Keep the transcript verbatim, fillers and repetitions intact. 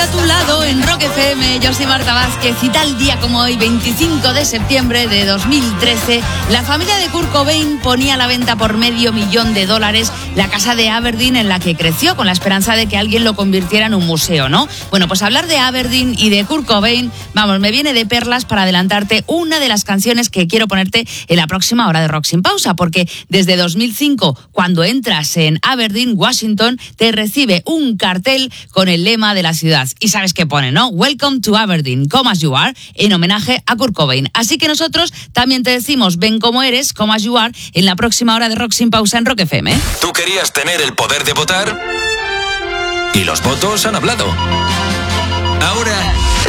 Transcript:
A tu lado en Rock F M, yo soy Marta Vázquez y tal día como hoy, veinticinco de septiembre de dos mil trece, la familia de Kurt Cobain ponía a la venta por medio millón de dólares la casa de Aberdeen en la que creció, con la esperanza de que alguien lo convirtiera en un museo, ¿no? Bueno, pues hablar de Aberdeen y de Kurt Cobain, vamos, me viene de perlas para adelantarte una de las canciones que quiero ponerte en la próxima hora de Rock Sin Pausa, porque desde dos mil cinco, cuando entras en Aberdeen, Washington, te recibe un cartel con el lema de la ciudad. Y sabes qué pone, ¿no? Welcome to Aberdeen, come as you are, en homenaje a Kurt Cobain. Así que nosotros también te decimos, ven como eres, come as you are, en la próxima hora de Rock Sin Pausa en Rock F M. ¿Tú querías tener el poder de votar? Y los votos han hablado. Ahora